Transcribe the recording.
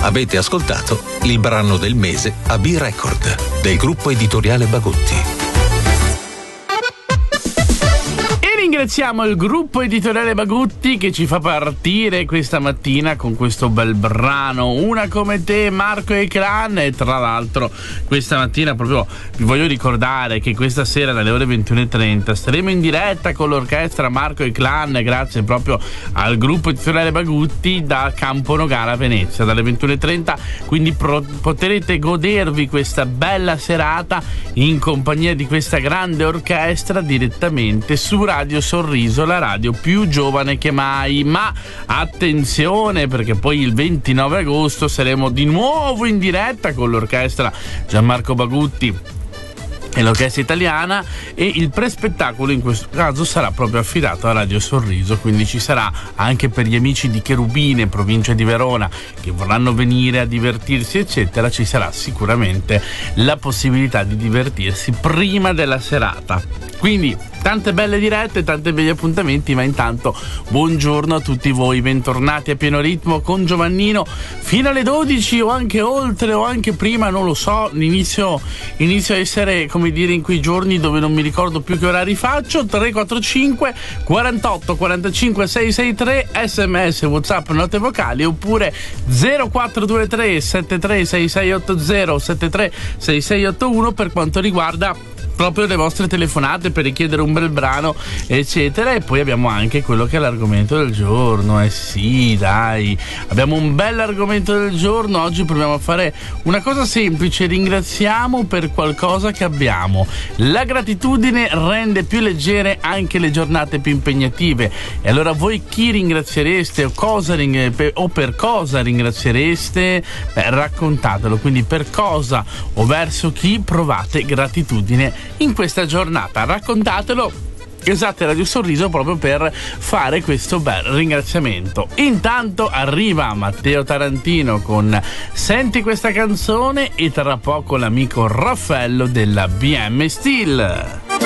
Avete ascoltato il brano del mese a B-Record del gruppo editoriale Bagutti. Ringraziamo il gruppo editoriale Bagutti che ci fa partire questa mattina con questo bel brano, Una come te, Marco e Clan. E tra l'altro questa mattina proprio vi voglio ricordare che questa sera alle ore 21:30 staremo in diretta con l'orchestra Marco e Clan, grazie proprio al gruppo editoriale Bagutti, da Campo Nogara a Venezia dalle 21:30, quindi potrete godervi questa bella serata in compagnia di questa grande orchestra direttamente su Radio Sorriso, la radio più giovane che mai. Ma attenzione, perché poi il 29 agosto saremo di nuovo in diretta con l'orchestra Gianmarco Bagutti e l'orchestra italiana, e il prespettacolo in questo caso sarà proprio affidato a Radio Sorriso, quindi ci sarà anche per gli amici di Cherubine, provincia di Verona, che vorranno venire a divertirsi eccetera, ci sarà sicuramente la possibilità di divertirsi prima della serata. Quindi tante belle dirette, tanti begli appuntamenti, ma intanto buongiorno a tutti voi, bentornati a Pieno Ritmo con Giovannino fino alle 12 o anche oltre o anche prima, non lo so. Inizio a essere, come dire, in quei giorni dove non mi ricordo più che orari faccio. 345 48 45 663, sms, whatsapp, note vocali, oppure 0423 73 6680 73 6681 per quanto riguarda proprio le vostre telefonate per richiedere un bel brano eccetera. E poi abbiamo anche quello che è l'argomento del giorno. Sì, dai, abbiamo un bel argomento del giorno. Oggi proviamo a fare una cosa semplice: ringraziamo per qualcosa che abbiamo. La gratitudine rende più leggere anche le giornate più impegnative, e allora voi chi ringraziereste o per cosa ringraziereste? Raccontatelo, quindi per cosa o verso chi provate gratitudine in questa giornata. Raccontatelo. Esatto, Radio Sorriso proprio per fare questo bel ringraziamento. Intanto arriva Matteo Tarantino con Senti questa canzone, e tra poco l'amico Raffaello della BM Steel.